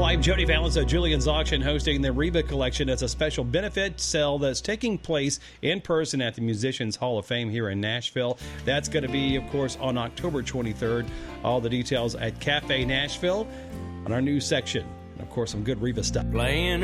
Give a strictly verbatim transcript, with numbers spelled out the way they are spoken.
I'm Jody Valens at Julian's Auction, hosting the Reba Collection. It's a special benefit sale that's taking place in person at the Musicians Hall of Fame here in Nashville. That's going to be, of course, on October twenty-third. All the details at Cafe Nashville on our news section. And, of course, some good Reba stuff. Playing